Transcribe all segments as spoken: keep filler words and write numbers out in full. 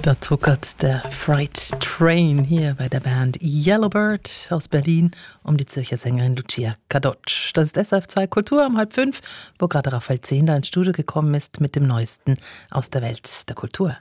Da tuckert der Freight Train hier bei der Band Yellowbird aus Berlin um die Zürcher Sängerin Lucia Kadocz. Das ist S R F zwei Kultur um halb fünf, wo gerade Raphael Zehnder ins Studio gekommen ist mit dem Neuesten aus der Welt der Kultur.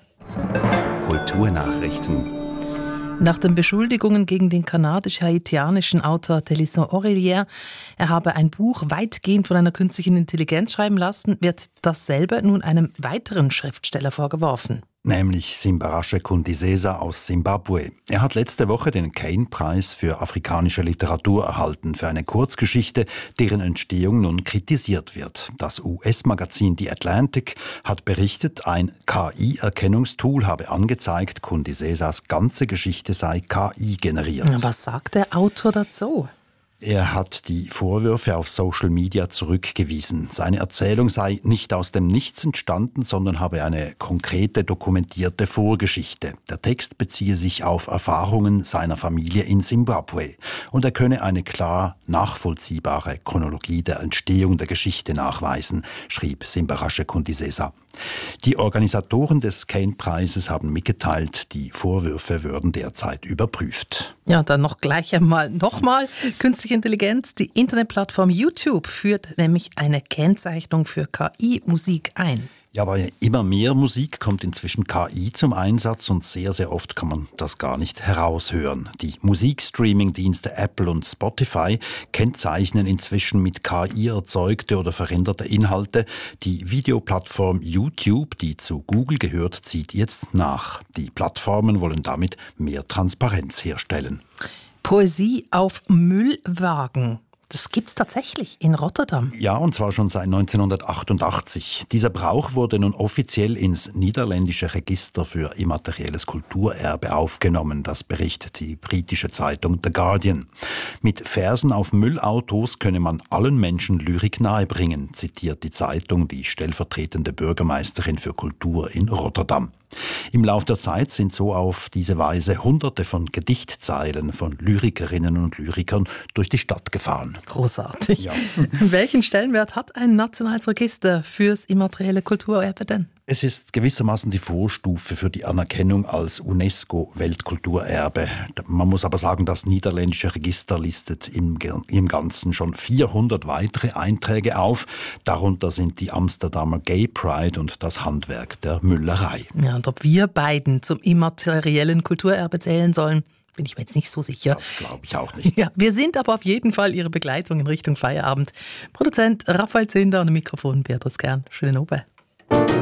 Kulturnachrichten. Nach den Beschuldigungen gegen den kanadisch-haitianischen Autor Télisson Aurélien, er habe ein Buch weitgehend von einer künstlichen Intelligenz schreiben lassen, wird dasselbe nun einem weiteren Schriftsteller vorgeworfen. Nämlich Simbarashe Kundisesa aus Simbabwe. Er hat letzte Woche den Kane-Preis für afrikanische Literatur erhalten für eine Kurzgeschichte, deren Entstehung nun kritisiert wird. Das U S-Magazin The Atlantic hat berichtet, ein K I-Erkennungstool habe angezeigt, Kundisesas ganze Geschichte sei K I generiert. Was sagt der Autor dazu? Er hat die Vorwürfe auf Social Media zurückgewiesen. Seine Erzählung sei nicht aus dem Nichts entstanden, sondern habe eine konkrete, dokumentierte Vorgeschichte. Der Text beziehe sich auf Erfahrungen seiner Familie in Simbabwe und er könne eine klar nachvollziehbare Chronologie der Entstehung der Geschichte nachweisen, schrieb Simbarashe Kundisesa. Die Organisatoren des Kane-Preises haben mitgeteilt, die Vorwürfe würden derzeit überprüft. Ja, dann noch gleich einmal nochmal. Künstliche Intelligenz, die Internetplattform YouTube führt nämlich eine Kennzeichnung für K I-Musik ein. Ja, aber immer mehr Musik kommt inzwischen K I zum Einsatz und sehr, sehr oft kann man das gar nicht heraushören. Die Musikstreaming-Dienste Apple und Spotify kennzeichnen inzwischen mit K I erzeugte oder veränderte Inhalte. Die Videoplattform YouTube, die zu Google gehört, zieht jetzt nach. Die Plattformen wollen damit mehr Transparenz herstellen. Poesie auf Müllwagen. Das gibt's tatsächlich in Rotterdam. Ja, und zwar schon seit neunzehnhundertachtundachtzig. Dieser Brauch wurde nun offiziell ins niederländische Register für immaterielles Kulturerbe aufgenommen. Das berichtet die britische Zeitung The Guardian. Mit Versen auf Müllautos könne man allen Menschen Lyrik nahebringen, zitiert die Zeitung die stellvertretende Bürgermeisterin für Kultur in Rotterdam. Im Lauf der Zeit sind so auf diese Weise Hunderte von Gedichtzeilen von Lyrikerinnen und Lyrikern durch die Stadt gefahren. Großartig. Ja. Welchen Stellenwert hat ein nationales Register fürs immaterielle Kulturerbe denn? Es ist gewissermaßen die Vorstufe für die Anerkennung als UNESCO-Weltkulturerbe. Man muss aber sagen, das niederländische Register listet im, im Ganzen schon vierhundert weitere Einträge auf. Darunter sind die Amsterdamer Gay Pride und das Handwerk der Müllerei. Ja, und ob wir beiden zum immateriellen Kulturerbe zählen sollen, bin ich mir jetzt nicht so sicher. Das glaube ich auch nicht. Ja, wir sind aber auf jeden Fall Ihre Begleitung in Richtung Feierabend. Produzent Raphael Zehnder und am Mikrofon Beatrice Kern. Schönen Abend.